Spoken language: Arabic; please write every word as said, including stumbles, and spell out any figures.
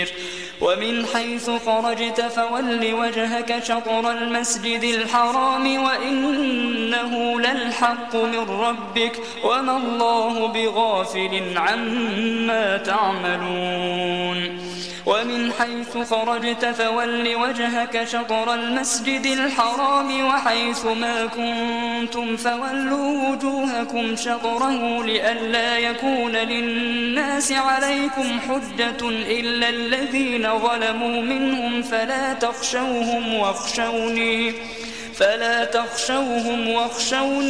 ومن حيث خرجت فول وجهك شطر المسجد الحرام وإنه للحق من ربك وما الله بغافل عما تعملون ومن حيث خرجت فول وجهك شطر المسجد الحرام وحيث ما كنتم فولوا وجوهكم شطره لئلا يكون للناس عليكم حجة إلا الذين ظلموا منهم فلا تخشوهم واخشوني فلا تخشوهم واخشوني